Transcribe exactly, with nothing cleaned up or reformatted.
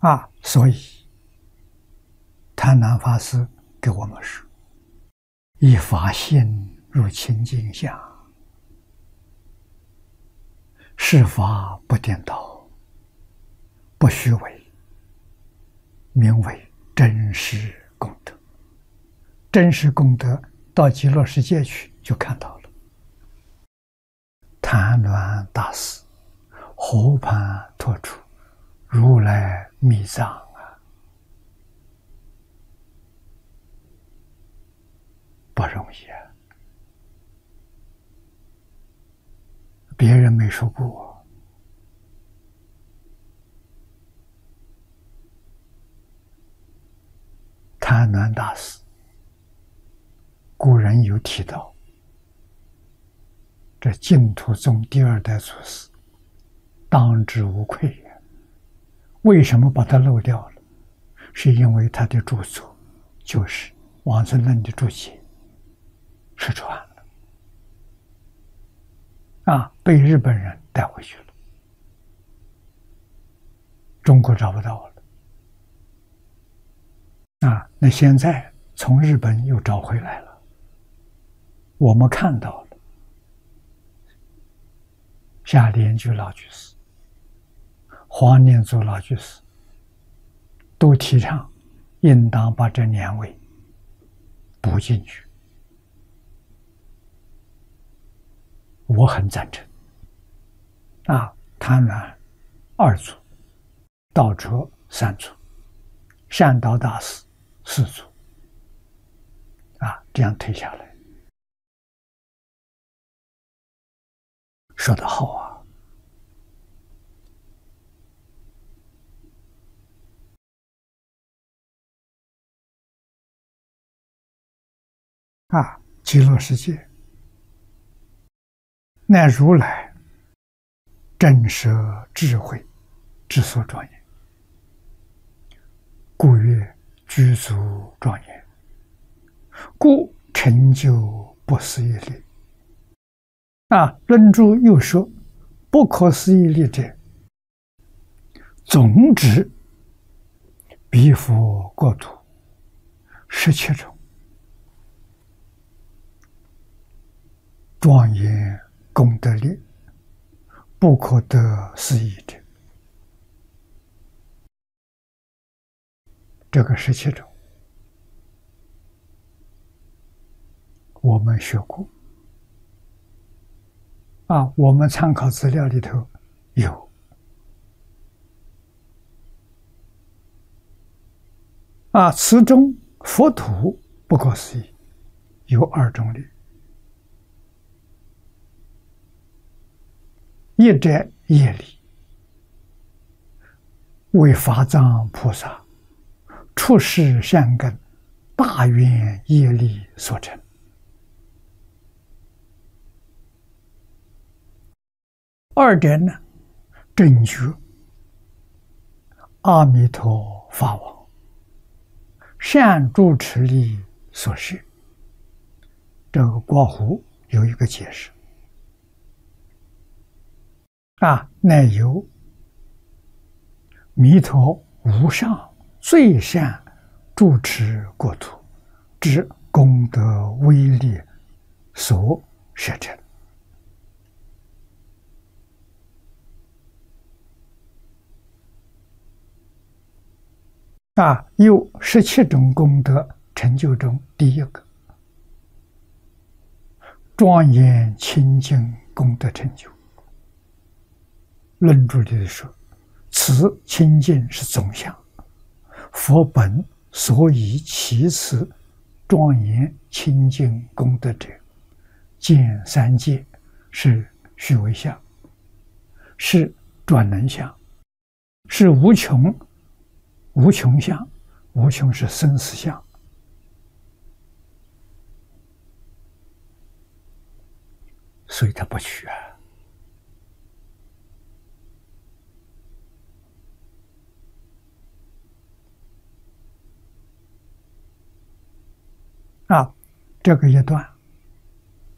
啊，所以贪婪法师给我们说：以法性入清净相，是法不颠倒，不虚伪，名为真实功德。真实功德到极乐世界去就看到了。谭鸾大师和盘托出如来密藏啊，不容易啊，别人没说过。谭鸾大师古人有提到，这净土宗第二代祖师当之无愧呀。为什么把它漏掉了？是因为他的著作就是《往生论》的注解失传了，啊，被日本人带回去了，中国找不到了。啊，那现在从日本又找回来了，我们看到了。夏莲居老居士、黄念祖老居士都提倡应当把这两位补进去，我很赞成。啊，贪婪二祖，道哲三祖，善导大师四祖，啊，这样推下来，说得好啊！啊，极乐世界，乃如来真实智慧之所庄严，故曰具足庄严，故成就不思议力。啊，论著又说，不可思议力者，总指彼佛国土十七种庄严功德力，不可得思议者。这个十七种我们学过啊，我们参考资料里头有啊，此中佛土不可思议，有二种力。一者业力，为法藏菩萨出世善根大愿业力所成。二点呢，正觉阿弥陀法王善住持力所示。这个括弧有一个解释啊，乃由弥陀无上最善住持国土之功德威力所设成。啊，有十七种功德成就中，第一个庄严清净功德成就。论著里说，此清净是总相，佛本所以其次庄严清净功德者，见三界是虚伪相，是转能相，是无穷无穷相，无穷是生死相。所以他不虚啊。啊，这个一段